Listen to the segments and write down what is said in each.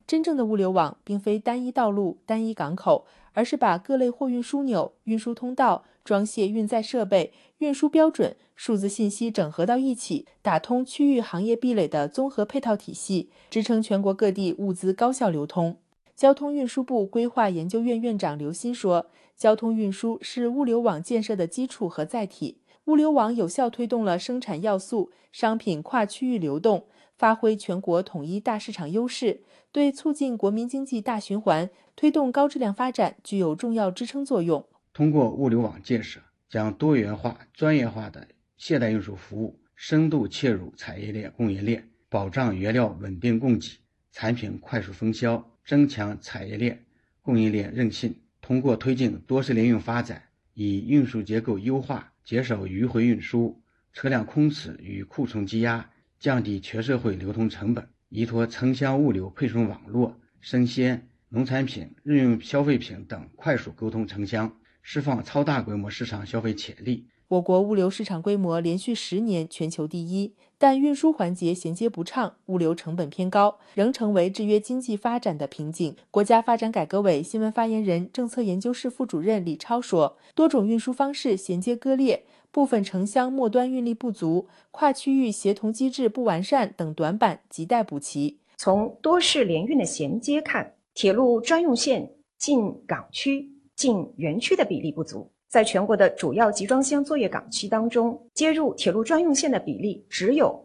真正的物流网并非单一道路、单一港口，而是把各类货运枢纽、运输通道、装卸运载设备、运输标准、数字信息整合到一起，打通区域行业壁垒的综合配套体系，支撑全国各地物资高效流通。交通运输部规划研究院院长刘鑫说，交通运输是物流网建设的基础和载体，物流网有效推动了生产要素、商品跨区域流动，发挥全国统一大市场优势，对促进国民经济大循环、推动高质量发展具有重要支撑作用。 通过物流网建设，将多元化、专业化的现代运输服务深度切入产业链、供应链，保障原料稳定供给、产品快速分销，增强产业链、供应链韧性。通过推进多式联运发展，以运输结构优化，减少迂回运输、车辆空驶与库存积压，降低全社会流通成本，依托城乡物流配送网络、生鲜、农产品、日用消费品等快速沟通城乡，释放超大规模市场消费潜力。 我国物流市场规模连续10年全球第一，但运输环节衔接不畅，物流成本偏高，仍成为制约经济发展的瓶颈。国家发展改革委新闻发言人、政策研究室副主任李超说，多种运输方式衔接割裂，部分城乡末端运力不足，跨区域协同机制不完善等短板亟待补齐。 从多式联运的衔接看，铁路专用线进港区、进园区的比例不足。在全国的主要集装箱作业港区当中，接入铁路专用线的比例只有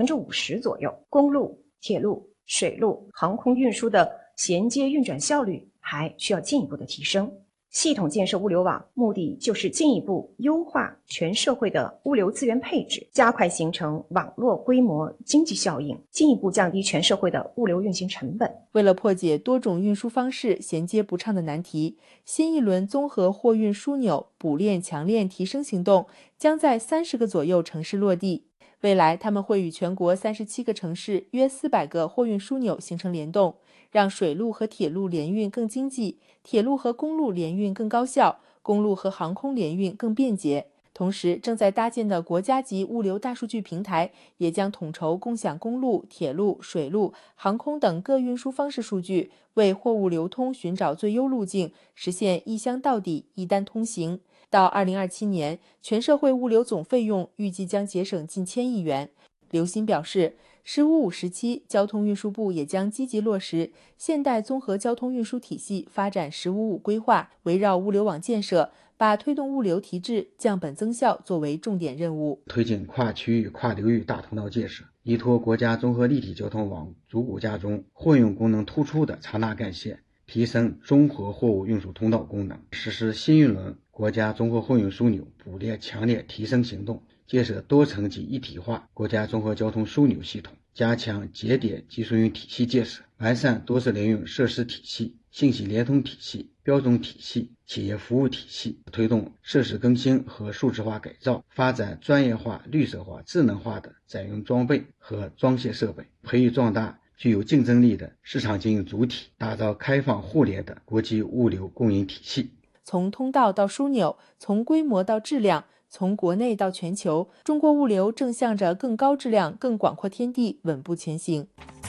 50%左右，公路、铁路、水路、航空运输的衔接运转效率还需要进一步的提升。系统建设物流网，目的就是进一步优化全社会的物流资源配置，加快形成网络规模经济效应，进一步降低全社会的物流运行成本。 为了破解多种运输方式衔接不畅的难题，新一轮综合货运枢纽补链强链提升行动将在30个左右城市落地。未来，他们会与全国37个城市约400个货运枢纽形成联动，让水路和铁路联运更经济，铁路和公路联运更高效，公路和航空联运更便捷。同时，正在搭建的国家级物流大数据平台也将统筹共享公路、铁路、水路、航空等各运输方式数据，为货物流通寻找最优路径，实现一箱到底、一单通行。到2027年，全社会物流总费用预计将节省近1000亿元。刘鑫表示，“15+5”时期，交通运输部也将积极落实现代综合交通运输体系发展“15+5”规划，围绕物流网建设，把推动物流提质、降本增效作为重点任务， 推进跨区域、跨流域大通道建设，依托国家综合立体交通网组骨架中货运功能突出的长大干线，提升综合货物运输通道功能，实施新一轮国家综合货运枢纽补链强链提升行动，建设多层级一体化国家综合交通枢纽系统，加强节点集顺运体系建设，完善多式联运设施体系、信息联通体系、标准体系、企业服务体系，推动设施更新和数字化改造，发展专业化、绿色化、智能化的载运装备和装卸设备，培育壮大具有竞争力的市场经营主体，打造开放互联的国际物流供应体系。 从通道到枢纽，从规模到质量，从国内到全球，中国物流正向着更高质量、更广阔天地稳步前行。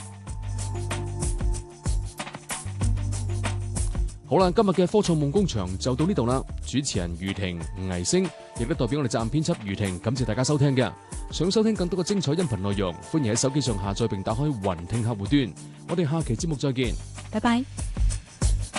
好啦，今日嘅科創夢工場就到呢度啦。主持人余婷、倪星，亦都代表我哋責任編輯余婷，感謝大家收聽嘅。想收聽更多嘅精彩音頻內容，歡迎喺手機上下載並打開雲聽客戶端。我哋下期節目再見， 拜拜。